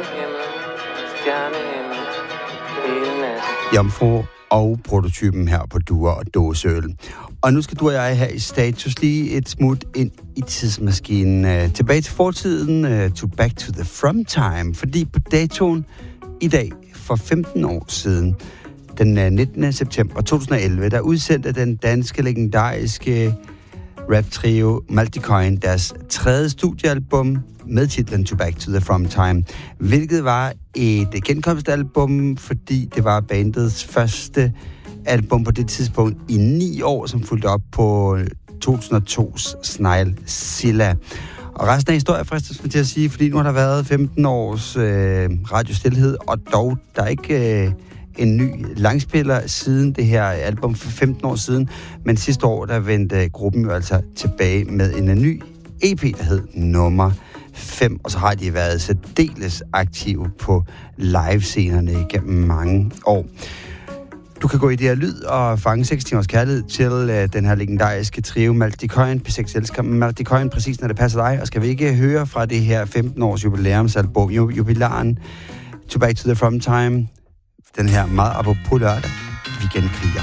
Jomfru og prototypen her på Duer og Dåseøl. Og nu skal du og jeg her i Status lige et smut ind i tidsmaskinen. Tilbage til fortiden, to back to the from time. Fordi på datoen i dag, for 15 år siden, den 19. september 2011, der udsendte den danske legendariske rap-trio Malticoin deres tredje studiealbum med titlen To Back to the From Time, hvilket var et genkomstalbum, fordi det var bandets første album på det tidspunkt i 9 år, som fulgte op på 2002's Sneglzilla. Og resten af historien fristes man til at sige, fordi nu har der været 15 års radiostilhed, og dog der er ikke en ny langspiller siden det her album for 15 år siden, men sidste år der vendte gruppen jo altså tilbage med en ny EP, der hed Nummer 5, og så har de været særdeles aktive på livescenerne igennem mange år. Du kan gå i det her lyd og fange 6 timers kærlighed til den her legendariske trio Malticoin. P6 elsker Malticoin præcis, når det passer dig. Og skal vi ikke høre fra det her 15-års jubilæumsalbum, jubilaren To Back to the From Time, den her meget apropos lørdag, Weekendkriger.